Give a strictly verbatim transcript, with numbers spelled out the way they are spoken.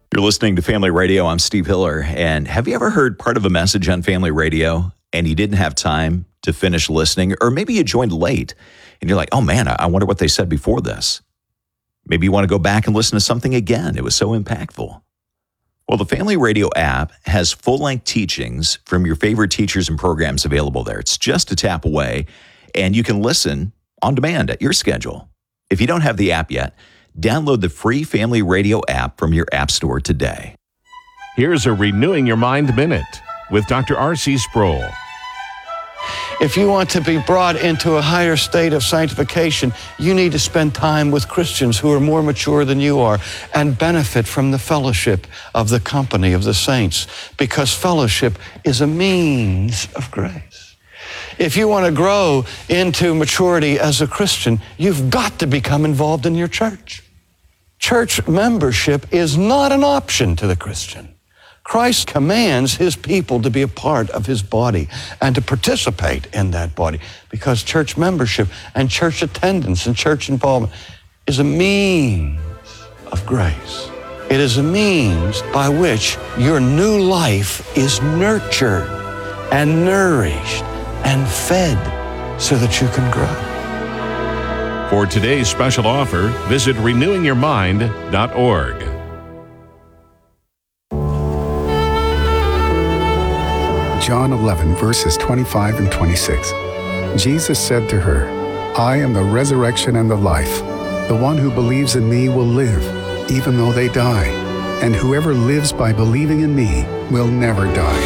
You're listening to Family Radio. I'm Steve Hiller. And have you ever heard part of a message on Family Radio and you didn't have time to finish listening? Or maybe you joined late and you're like, oh man, I wonder what they said before this. Maybe you want to go back and listen to something again. It was so impactful. Well, the Family Radio app has full-length teachings from your favorite teachers and programs available there. It's just a tap away, and you can listen on demand at your schedule. If you don't have the app yet, download the free Family Radio app from your app store today. Here's a Renewing Your Mind Minute with Doctor R C Sproul. If you want to be brought into a higher state of sanctification, you need to spend time with Christians who are more mature than you are and benefit from the fellowship of the company of the saints, because fellowship is a means of grace. If you want to grow into maturity as a Christian, you've got to become involved in your church. Church membership is not an option to the Christian. Christ commands his people to be a part of his body and to participate in that body, because church membership and church attendance and church involvement is a means of grace. It is a means by which your new life is nurtured and nourished and fed so that you can grow. For today's special offer, visit renewing your mind dot org. John eleven, verses twenty-five and twenty-six. Jesus said to her, I am the resurrection and the life. The one who believes in me will live, even though they die. And whoever lives by believing in me will never die.